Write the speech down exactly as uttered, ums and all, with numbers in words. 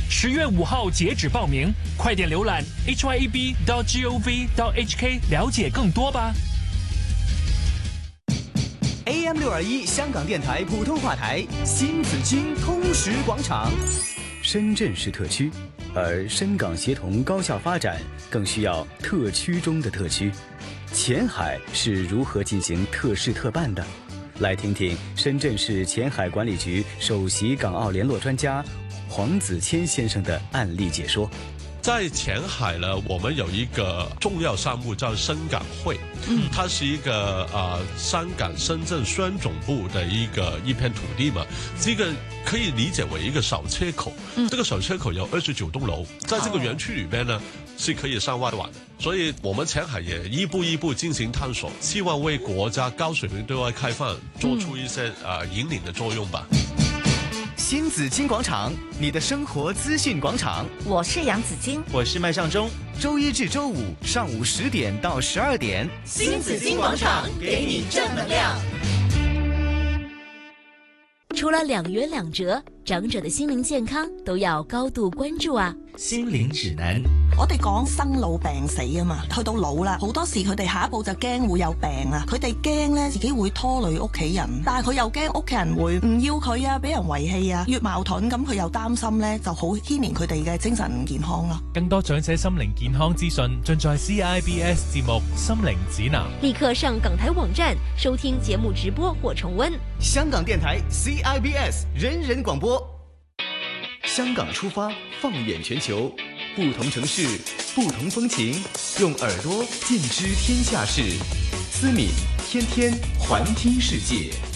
十月五号截止报名，快点浏览 h y a b 到 gov 到 h k 了解更多吧。 A M 六二一香港电台普通话台，新紫荆通识广场。 深圳是特区，而深港协同高效发展更需要特区中的特区。前海是如何进行特事特办的？来听听深圳市前海管理局首席港澳联络专家黄子谦先生的案例解说。 在前海呢，我们有一个重要项目叫深港汇，嗯，它是一个呃香港深圳宣总部的一个一片土地嘛，这个可以理解为一个小切口，嗯，这个小切口有二十九栋楼，在这个园区里边呢、哦、是可以上外网的，所以我们前海也一步一步进行探索，希望为国家高水平对外开放做出一些、嗯、呃引领的作用吧。 新紫荆广场，你的生活资讯广场。 我是杨紫荆， 我是麦尚中。周一至周五上午十点到十二点， 新紫荆广场给你正能量。除了两元两折，长者的心灵健康都要高度关注啊。 心靈指南， 我哋講生老病死啊嘛，去到老啦，好多時佢哋下一步就驚會有病啊，佢哋驚咧自己會拖累屋企人，但係佢又驚屋企人會唔要佢啊，俾人遺棄啊，越矛盾咁佢又擔心咧，就好牽連佢哋嘅精神健康啦。 更多長者心靈健康資訊盡在 C I B S 節目《心靈指南》， 立刻上港台網站收聽節目直播或重溫。 香港電台 C I B S 人人廣播，香港出發，放眼全球，不同城市，不同風情，用耳朵盡知天下事。思敏天天環聽世界。